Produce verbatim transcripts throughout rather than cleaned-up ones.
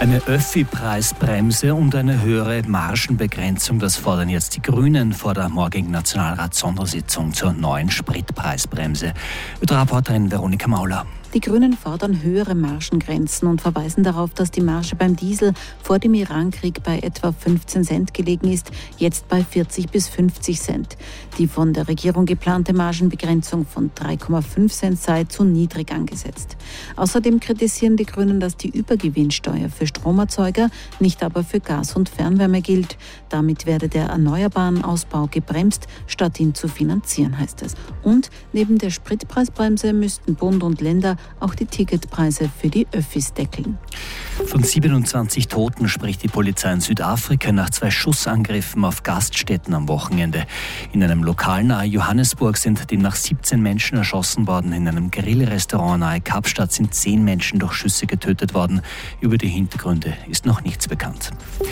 Eine Öffi-Preisbremse und eine höhere Margenbegrenzung, das fordern jetzt die Grünen vor der morgigen Nationalrat-Sondersitzung zur neuen Spritpreisbremse. Reporterin Veronika Mauler. Die Grünen fordern höhere Margengrenzen und verweisen darauf, dass die Marge beim Diesel vor dem Irankrieg bei etwa fünfzehn Cent gelegen ist, jetzt bei vierzig bis fünfzig Cent. Die von der Regierung geplante Margenbegrenzung von drei Komma fünf Cent sei zu niedrig angesetzt. Außerdem kritisieren die Grünen, dass die Übergewinnsteuer für Stromerzeuger, nicht aber für Gas und Fernwärme gilt. Damit werde der erneuerbaren Ausbau gebremst, statt ihn zu finanzieren, heißt es. Und neben der Spritpreisbremse müssten Bund und Länder auch die Ticketpreise für die Öffis deckeln. Von siebenundzwanzig Toten spricht die Polizei in Südafrika nach zwei Schussangriffen auf Gaststätten am Wochenende. In einem Lokal nahe Johannesburg sind demnach siebzehn Menschen erschossen worden. In einem Grillrestaurant nahe Kapstadt sind zehn Menschen durch Schüsse getötet worden. Über die Hintergründe ist noch nichts bekannt.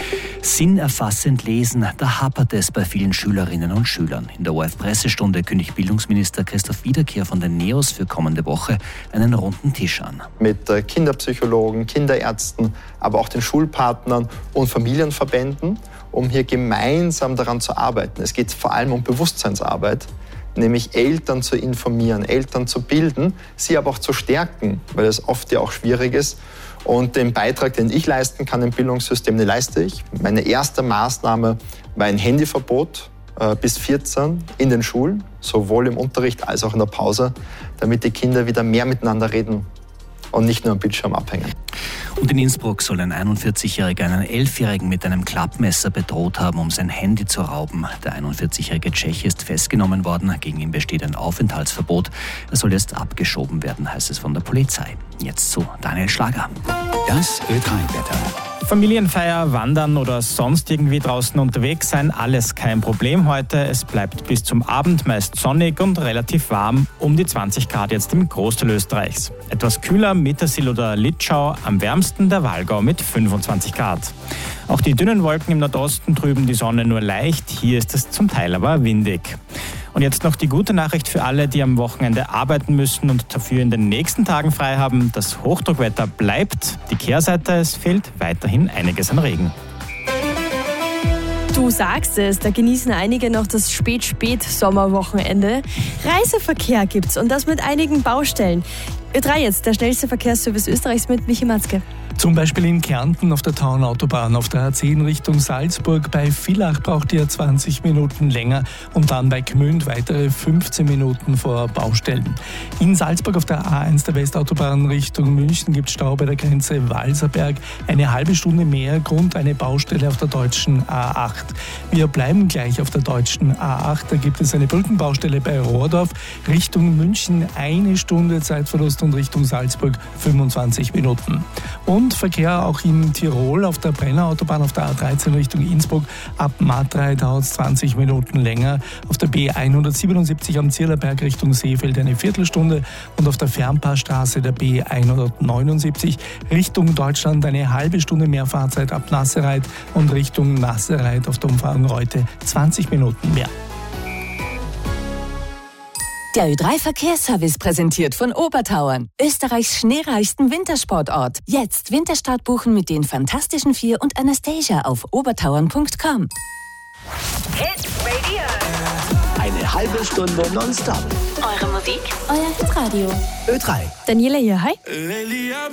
Sinnerfassend lesen, da hapert es bei vielen Schülerinnen und Schülern. In der O R F-Pressestunde kündigt Bildungsminister Christoph Wiederkehr von den NEOS für kommende Woche einen runden Tisch an. Mit Kinderpsychologen, Kinderärzten, aber auch den Schulpartnern und Familienverbänden, um hier gemeinsam daran zu arbeiten. Es geht vor allem um Bewusstseinsarbeit, nämlich Eltern zu informieren, Eltern zu bilden, sie aber auch zu stärken, weil es oft ja auch schwierig ist. Und den Beitrag, den ich leisten kann im Bildungssystem, den leiste ich. Meine erste Maßnahme war ein Handyverbot äh, bis vierzehn in den Schulen, sowohl im Unterricht als auch in der Pause, damit die Kinder wieder mehr miteinander reden und nicht nur am Bildschirm abhängen. Und in Innsbruck soll ein einundvierzigjähriger einen Elfjährigen mit einem Klappmesser bedroht haben, um sein Handy zu rauben. Der einundvierzigjährige Tscheche ist festgenommen worden. Gegen ihn besteht ein Aufenthaltsverbot. Er soll jetzt abgeschoben werden, heißt es von der Polizei. Jetzt zu Daniel Schlager. Das Ö drei Wetter. Familienfeier, Wandern oder sonst irgendwie draußen unterwegs sein, alles kein Problem heute. Es bleibt bis zum Abend meist sonnig und relativ warm, um die zwanzig Grad jetzt im Großteil Österreichs. Etwas kühler Mittersill oder Litschau, am wärmsten der Wallgau mit fünfundzwanzig Grad. Auch die dünnen Wolken im Nordosten trüben die Sonne nur leicht, hier ist es zum Teil aber windig. Und jetzt noch die gute Nachricht für alle, die am Wochenende arbeiten müssen und dafür in den nächsten Tagen frei haben. Das Hochdruckwetter bleibt. Die Kehrseite, es fehlt weiterhin einiges an Regen. Du sagst es, da genießen einige noch das Spät-Spät-Sommerwochenende. Reiseverkehr gibt's und das mit einigen Baustellen. Ö drei jetzt, der schnellste Verkehrsservice Österreichs mit Michi Matzke. Zum Beispiel in Kärnten auf der Taunautobahn auf der A zehn Richtung Salzburg. Bei Villach braucht ihr zwanzig Minuten länger und dann bei Gmünd weitere fünfzehn Minuten vor Baustellen. In Salzburg auf der A eins der Westautobahn Richtung München gibt es Stau bei der Grenze Walserberg. Eine halbe Stunde mehr Grund eine Baustelle auf der deutschen A acht. Wir bleiben gleich auf der deutschen A acht. Da gibt es eine Brückenbaustelle bei Rohrdorf. Richtung München eine Stunde Zeitverlust und Richtung Salzburg fünfundzwanzig Minuten. Und Verkehr auch in Tirol auf der Brennerautobahn auf der A dreizehn Richtung Innsbruck. Ab Matrei dauert es zwanzig Minuten länger. Auf der B hundertsiebenundsiebzig am Zierlerberg Richtung Seefeld eine Viertelstunde. Und auf der Fernpassstraße der B hundertneunundsiebzig Richtung Deutschland eine halbe Stunde mehr Fahrzeit ab Nassereit und Richtung Nassereit auf der Umfahrung Reute zwanzig Minuten mehr. Der Ö drei Verkehrsservice präsentiert von Obertauern, Österreichs schneereichsten Wintersportort. Jetzt Winterstart buchen mit den Fantastischen Vier und Anastasia auf obertauern punkt com. Hit Radio. Eine halbe Stunde nonstop. Eure Musik, euer Hitradio. Ö drei. Daniela hier, hi.